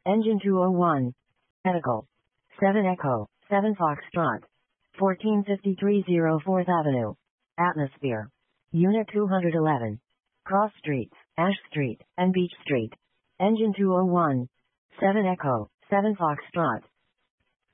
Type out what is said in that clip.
Engine 201. Medical. 7 Echo, 7 Foxtrot. 1453 04th Avenue. Atmosphere. Unit 211. Cross Streets, Ash Street, and Beach Street. Engine 201. 7 Echo, 7 Foxtrot.